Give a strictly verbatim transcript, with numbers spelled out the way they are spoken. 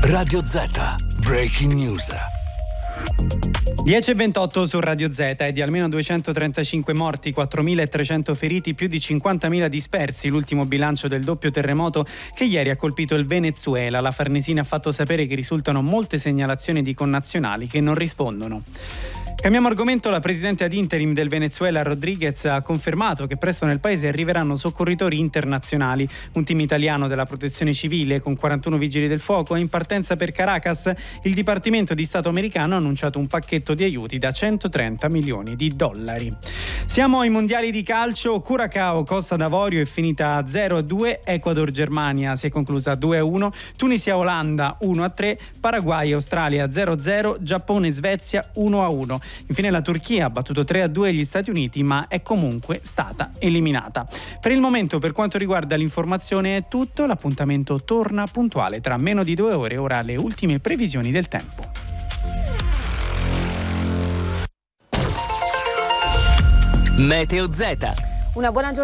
Radio Z, Breaking News. dieci e ventotto su Radio Z. È di almeno duecentotrentacinque morti, quattromilatrecento feriti, più di cinquantamila dispersi. L'ultimo bilancio del doppio terremoto che ieri ha colpito il Venezuela. La Farnesina ha fatto sapere che risultano molte segnalazioni di connazionali che non rispondono. Cambiamo argomento. La presidente ad interim del Venezuela, Rodriguez, ha confermato che presto nel paese arriveranno soccorritori internazionali. Un team italiano della protezione civile con quarantuno vigili del fuoco è in partenza per Caracas. Il Dipartimento di Stato americano ha annunciato un pacchetto di aiuti da centotrenta milioni di dollari. Siamo ai mondiali di calcio. Curacao Costa d'Avorio è finita zero a due, Ecuador Germania si è conclusa due a uno, Tunisia Olanda uno a tre, Paraguay Australia zero a zero, Giappone Svezia uno a uno. Infine la Turchia ha battuto tre a due gli Stati Uniti, ma è comunque stata eliminata. Per il momento, per quanto riguarda l'informazione, è tutto. L'appuntamento torna puntuale tra meno di due ore. Ora le ultime previsioni del tempo. Meteo Z. Una buona giornata.